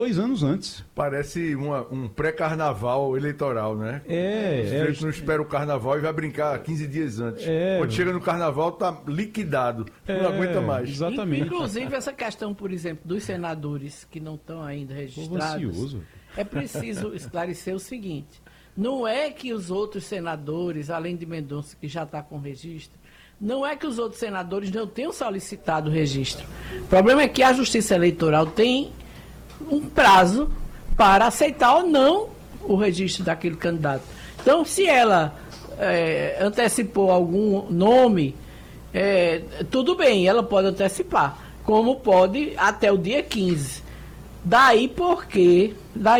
2 anos antes. Parece um pré-carnaval eleitoral, né? O sujeito não espera o carnaval e vai brincar 15 dias antes. Quando chega no carnaval, tá liquidado. Não aguenta mais. Exatamente. Inclusive, essa questão, por exemplo, dos senadores que não estão ainda registrados, é preciso esclarecer o seguinte: não é que os outros senadores, além de Mendonça, que já está com registro, não é que os outros senadores não tenham solicitado o registro. O problema é que a Justiça Eleitoral tem um prazo para aceitar ou não o registro daquele candidato. Então, se ela antecipou algum nome, tudo bem, ela pode antecipar, como pode até o dia 15. Daí porque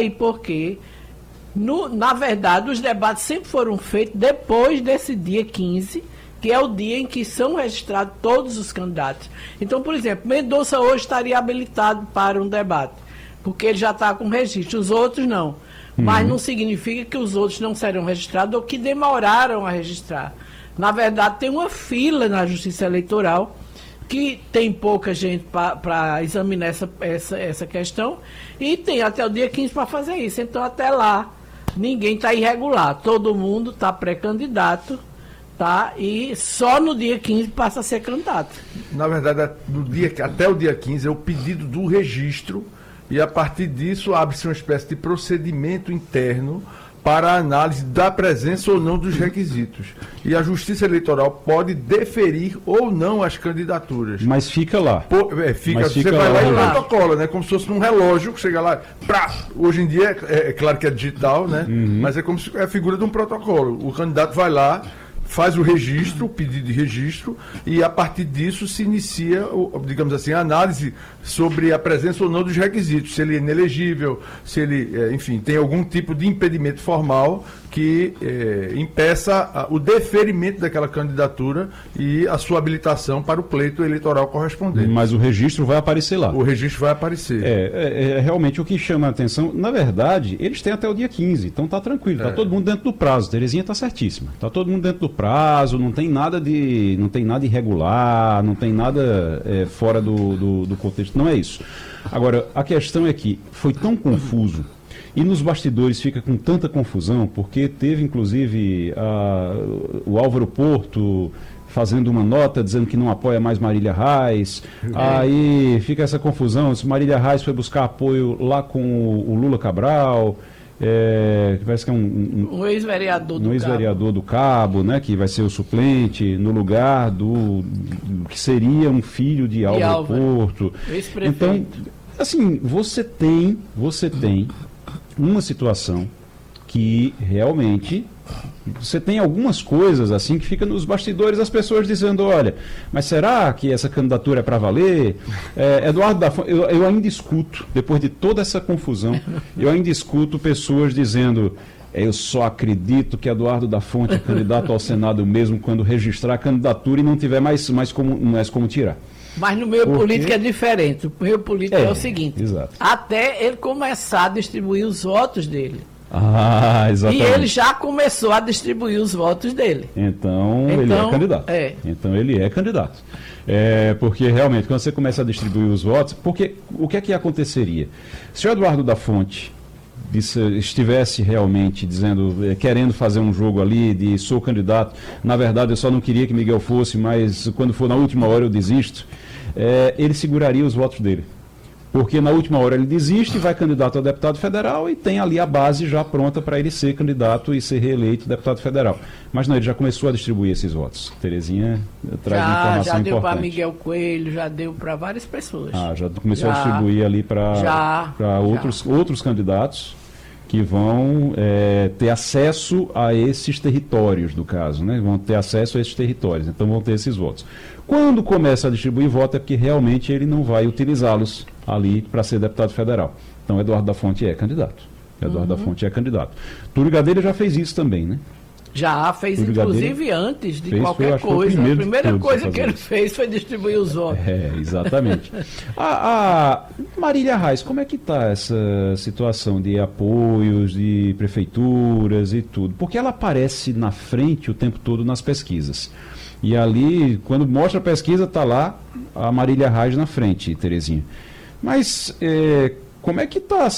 na verdade, os debates sempre foram feitos depois desse dia 15, que é o dia em que são registrados todos os candidatos. Então, por exemplo, Mendonça hoje estaria habilitado para um debate, porque ele já está com registro, os outros não. Mas não significa que os outros não serão registrados ou que demoraram a registrar. Na verdade, tem uma fila na Justiça Eleitoral que tem pouca gente para examinar essa questão e tem até o dia 15 para fazer isso. Então, até lá, ninguém está irregular. Todo mundo está pré-candidato, tá? E só no dia 15 passa a ser candidato. Na verdade, até o dia 15 é o pedido do registro e, a partir disso, abre-se uma espécie de procedimento interno para a análise da presença ou não dos requisitos. E a Justiça Eleitoral pode deferir ou não as candidaturas. Mas fica lá. Você vai lá e protocola, né? Como se fosse num relógio, que chega lá, hoje em dia é claro que é digital, né? Mas é como se é a figura de um protocolo. O candidato vai lá, faz o registro, o pedido de registro, e a partir disso se inicia, digamos assim, a análise sobre a presença ou não dos requisitos, se ele é inelegível, se ele, enfim, tem algum tipo de impedimento formal que impeça o deferimento daquela candidatura e a sua habilitação para o pleito eleitoral correspondente. Mas o registro vai aparecer lá. O registro vai aparecer. Realmente o que chama a atenção, na verdade, eles têm até o dia 15, então tá tranquilo, tá todo mundo dentro do prazo, Terezinha tá certíssima, tá todo mundo dentro do prazo, não tem nada irregular, não tem nada fora do contexto, não é isso. Agora, a questão é que foi tão confuso, e nos bastidores fica com tanta confusão, porque teve inclusive o Álvaro Porto fazendo uma nota dizendo que não apoia mais Marília Reis, aí fica essa confusão, se Marília Reis foi buscar apoio lá com o Lula Cabral, que parece que é um ex-vereador do Cabo, né, que vai ser o suplente no lugar do que seria um filho de Álvaro Porto. Então, assim, você tem uma situação que realmente você tem algumas coisas assim que fica nos bastidores, as pessoas dizendo, olha, mas será que essa candidatura é para valer? Eduardo da Fonte, eu ainda escuto, depois de toda essa confusão, eu ainda escuto pessoas dizendo, eu só acredito que Eduardo da Fonte é candidato ao Senado mesmo quando registrar a candidatura e não tiver mais como tirar. Mas no meio político é diferente. O meio político é o seguinte, exato. Até ele começar a distribuir os votos dele. Exatamente. E ele já começou a distribuir os votos dele. Então ele é candidato. Então ele é candidato. Porque realmente, quando você começa a distribuir os votos, porque o que aconteceria? Se o Eduardo da Fonte estivesse realmente querendo fazer um jogo ali de sou candidato, na verdade eu só não queria que Miguel fosse, mas quando for na última hora eu desisto, ele seguraria os votos dele. Porque na última hora ele desiste, vai candidato a deputado federal e tem ali a base já pronta para ele ser candidato e ser reeleito deputado federal. Mas não, ele já começou a distribuir esses votos. Terezinha traz informação importante. Já deu para Miguel Coelho, já deu para várias pessoas. Já começou a distribuir ali para outros candidatos que vão ter acesso a esses territórios, do caso, né? Vão ter acesso a esses territórios, então vão ter esses votos. Quando começa a distribuir voto é porque realmente ele não vai utilizá-los ali para ser deputado federal. Então, Eduardo da Fonte é candidato. Eduardo da Fonte é candidato. Túlio Gadelha já fez isso também, né? Já fez, Túlio inclusive Gadelha antes de qualquer coisa. A primeira coisa que ele fez foi distribuir os votos. Exatamente. A Marília Reis, como é que está essa situação de apoios, de prefeituras e tudo? Porque ela aparece na frente o tempo todo nas pesquisas. E ali, quando mostra a pesquisa, está lá a Marília Reis na frente, Terezinha. Mas como é que está